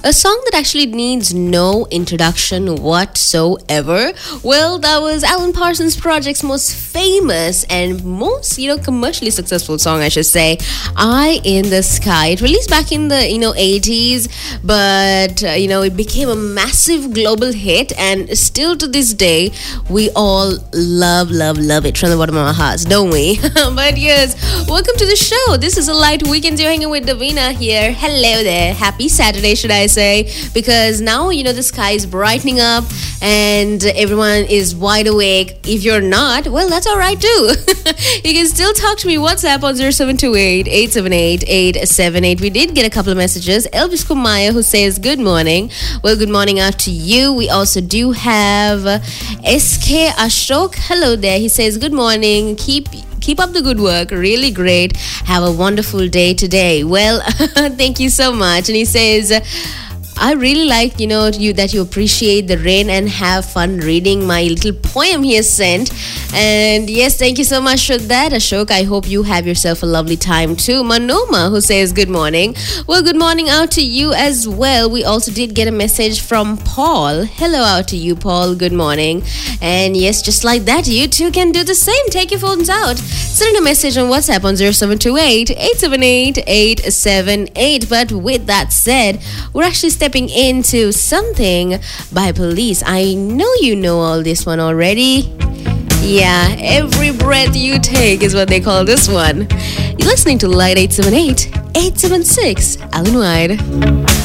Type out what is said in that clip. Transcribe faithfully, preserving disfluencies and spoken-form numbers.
A song that actually needs no introduction whatsoever. Well, that was Alan Parsons Project's most famous and most, you know, commercially successful song, I should say, Eye in the Sky. It released back in the, you know, eighties, but, uh, you know, it became a massive global hit, and still to this day, we all love, love, love it from the bottom of our hearts, don't we? But yes, welcome to the show. This is a light weekend. You're hanging with Davina here. Hello there. Happy Saturday, should I say, because now, you know, the sky is brightening up and everyone is wide awake. If you're not, well, that's all right too. You can still talk to me WhatsApp on zero seven two eight, eight seven eight, eight seven eight. We did get a couple of messages. Elvis Kumaya, who says good morning. Well, good morning out to you. We also do have S K Ashok. Hello there. He says good morning. Keep Keep up the good work. Really great. Have a wonderful day today. Well, thank you so much. And he says, I really like, you know, you that you appreciate the rain and have fun reading my little poem he has sent. And yes, thank you so much for that, Ashok. I hope you have yourself a lovely time too. Manoma, who says good morning. Well, good morning out to you as well. We also did get a message from Paul. Hello out to you, Paul. Good morning. And yes, just like that, you too can do the same. Take your phones out. Send a message on WhatsApp on zero seven two eight, eight seven eight, eight seven eight. But with that said, we're actually stepping into something by Police. I know you know all this one already. Yeah, every breath you take is what they call this one. You're listening to Light eight seven eight, eight seven six, Alan Wide.